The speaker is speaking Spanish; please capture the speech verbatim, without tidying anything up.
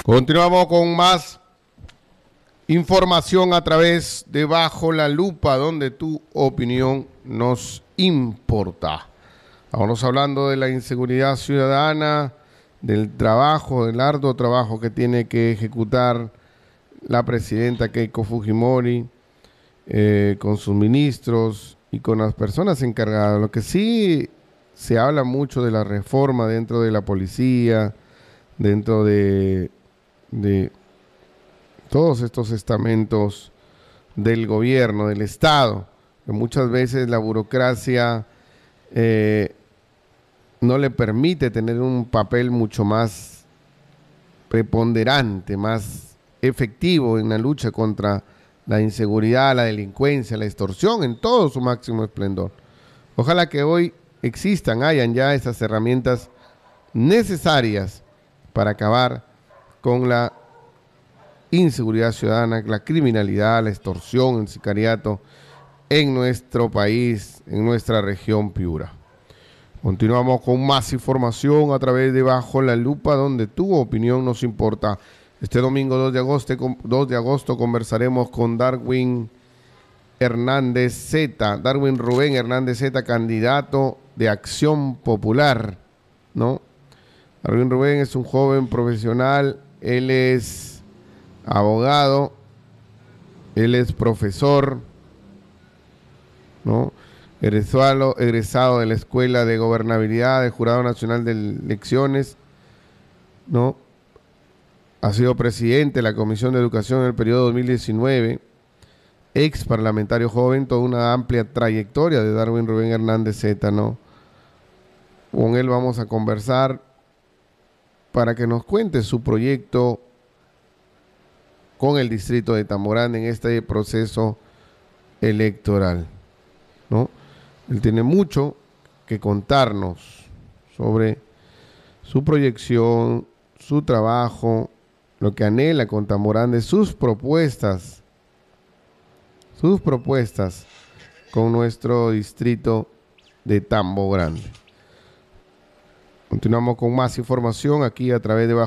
Continuamos con más información a través de Bajo la Lupa, donde tu opinión nos importa. Vamos hablando de la inseguridad ciudadana, del trabajo, del arduo trabajo que tiene que ejecutar la presidenta Keiko Fujimori eh, con sus ministros y con las personas encargadas. Lo que sí se habla mucho de la reforma dentro de la policía, dentro de, de todos estos estamentos del gobierno, del Estado, que muchas veces la burocracia eh, no le permite tener un papel mucho más preponderante, más efectivo en la lucha contra la inseguridad, la delincuencia, la extorsión en todo su máximo esplendor. Ojalá que hoy existan, hayan ya esas herramientas necesarias para acabar con la inseguridad ciudadana, la criminalidad, la extorsión, el sicariato en nuestro país, en nuestra región Piura. Continuamos con más información a través de Bajo la Lupa, donde tu opinión nos importa. Este domingo dos de agosto, dos de agosto conversaremos con Darwin Hernández Zeta, Darwin Rubén Hernández Zeta, candidato de Acción Popular, ¿no? Darwin Rubén es un joven profesional, él es abogado, él es profesor, ¿no? Egresado, egresado de la Escuela de Gobernabilidad del Jurado Nacional de Elecciones, ¿no? Ha sido presidente de la Comisión de Educación en el periodo dos mil diecinueve, ex parlamentario joven, toda una amplia trayectoria de Darwin Rubén Hernández Zeta, ¿no? Con él vamos a conversar para que nos cuente su proyecto con el distrito de Tamboranda en este proceso electoral, ¿no? Él tiene mucho que contarnos sobre su proyección, su trabajo, lo que anhela con Tamboranda, sus propuestas, sus propuestas con nuestro distrito de Tambo Grande. Continuamos con más información aquí a través de Bajo